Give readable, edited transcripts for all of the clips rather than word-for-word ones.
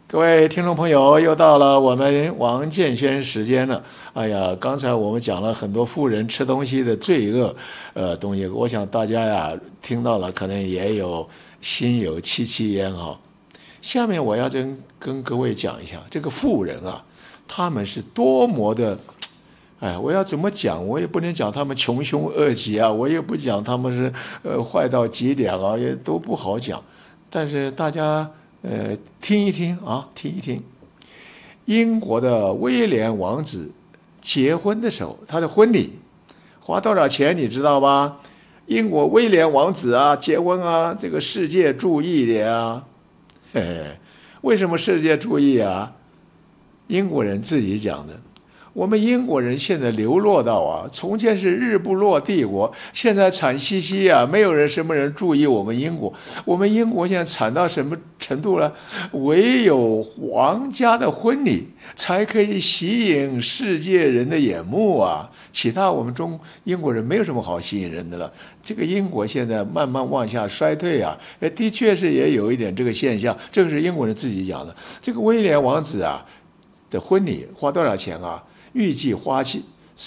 各位听众朋友，又到了我们王建轩时间了。哎呀，刚才我们讲了很多富人吃东西的罪恶，东西，我想大家呀听到了，可能也有心有戚戚焉哈。下面我要跟各位讲一下这个富人啊，他们是多么的，哎，我要怎么讲？我也不能讲他们穷凶恶极啊，我也不讲他们是坏到极点啊，也都不好讲。但是大家听一听啊，听一听。英国的威廉王子结婚的时候，他的婚礼花多少钱你知道吧？英国威廉王子啊结婚啊，这个世界注意的啊。嘿嘿，为什么世界注意啊？英国人自己讲的。我们英国人现在流落到啊，从前是日不落帝国，现在惨兮兮啊，没有什么人注意我们英国。我们英国现在惨到什么程度呢？唯有皇家的婚礼才可以吸引世界人的眼目啊，其他我们英国人没有什么好吸引人的了。这个英国现在慢慢往下衰退啊，的确是也有一点这个现象，这个是英国人自己讲的。这个威廉王子啊的婚礼花多少钱啊？预计花去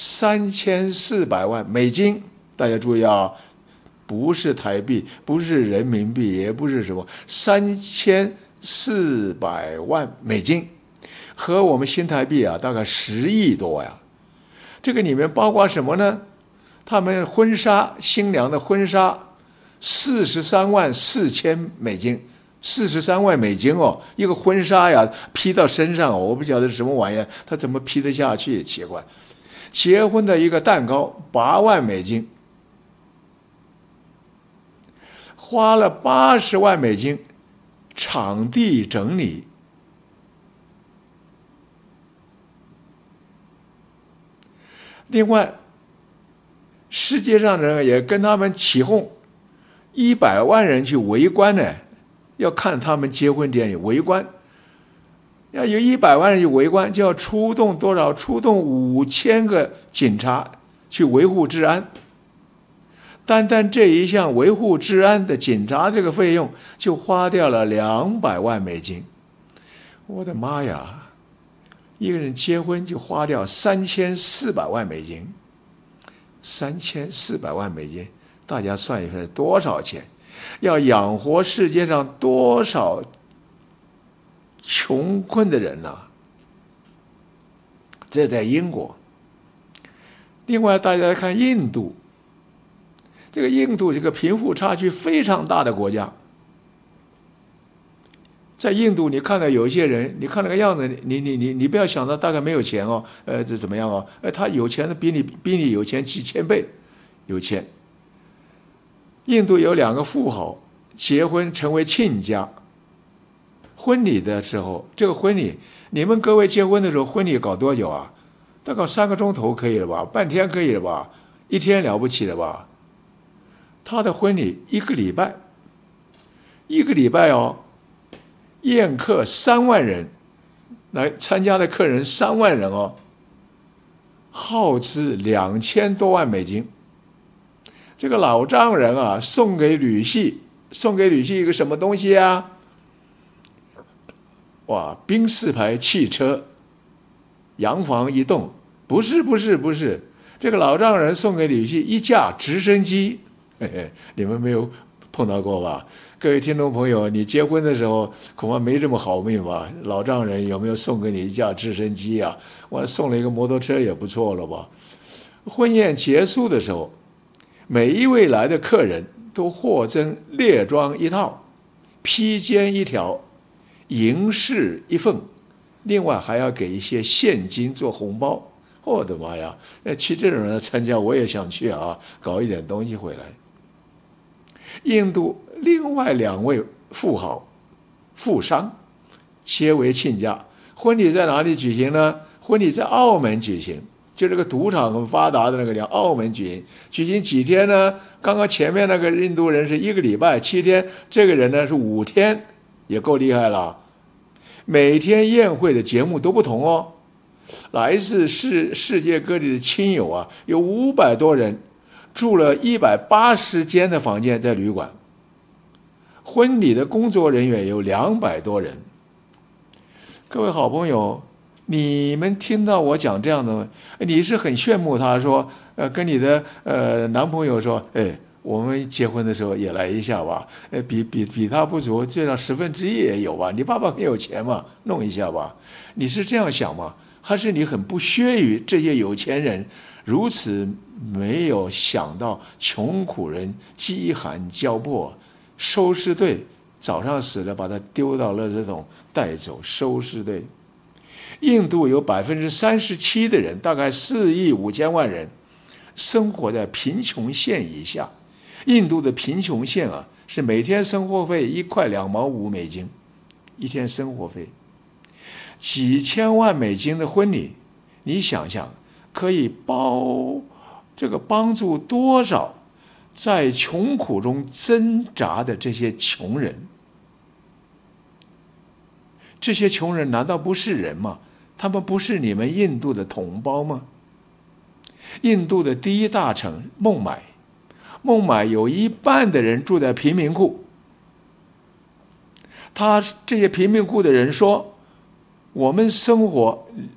$3400万，大家注意啊，不是台币，不是人民币，也不是什么$3400万，和我们新台币啊大概10亿多呀。这个里面包括什么呢？他们婚纱，新娘的婚纱$43.4千，$43万哦，一个婚纱呀披到身上，我不晓得是什么玩意儿，他怎么披得下去也奇怪。结婚的一个蛋糕$8万，花了$80万，场地整理。另外，世界上人也跟他们起哄，100万人去围观呢。要看他们结婚典礼，围观要有100万人去围观，就要出动多少？出动5000个警察去维护治安。单这一项维护治安的警察这个费用就花掉了$200万。我的妈呀！一个人结婚就花掉$3400万，$3400万，大家算一下是多少钱？要养活世界上多少穷困的人啊？这在英国。另外，大家看印度，这个印度这个贫富差距非常大的国家。在印度，你看到有一些人，你看那个样子，你不要想到大概没有钱哦，这怎么样哦？他有钱的比你有钱几千倍，有钱。印度有2个富豪结婚成为亲家，婚礼的时候，这个婚礼，你们各位结婚的时候，婚礼搞多久啊？大概3个钟头可以了吧？半天可以了吧？1天了不起了吧？他的婚礼1个礼拜哦，宴客3万人，来参加的客人3万人哦，耗资$2000多万。这个老丈人啊，送给女婿一个什么东西啊？哇，宾士牌汽车，洋房1栋，不是，这个老丈人送给女婿一架直升机，嘿嘿，你们没有碰到过吧？各位听众朋友，你结婚的时候恐怕没这么好命吧？老丈人有没有送给你一架直升机啊？我送了一个摩托车也不错了吧？婚宴结束的时候，每一位来的客人都获赠猎装1套，披肩1条，银饰1份，另外还要给一些现金做红包。我的妈呀！去这种人参加，我也想去啊，搞一点东西回来。印度另外2位富商结为亲家，婚礼在哪里举行呢？婚礼在澳门举行。就这个赌场很发达的那个叫澳门举行几天呢？刚刚前面那个印度人是1个礼拜7天，这个人呢是5天，也够厉害了。每天宴会的节目都不同哦，来自世界各地的亲友啊，有500多人，住了180间的房间在旅馆。婚礼的工作人员有200多人， 各位好朋友，你们听到我讲这样的，你是很羡慕他说，跟你的男朋友说，我们结婚的时候也来一下吧，比他不足，最少1/10也有吧？你爸爸很有钱嘛，弄一下吧？你是这样想吗？还是你很不屑于这些有钱人如此没有想到穷苦人饥寒交迫，收尸队早上死了把他丢到垃圾桶带走，收尸队。印度有37%的人，大概4亿5千万人，生活在贫穷线以下。印度的贫穷线是每天生活费1块2毛5美金，一天生活费。几千万美金的婚礼，你想想，可以帮助多少在穷苦中挣扎的这些穷人？这些穷人难道不是人吗？他们不是你们印度的同胞吗？印度的第一大城孟买有1半的人住在贫民窟。这些贫民窟的人说，我们生活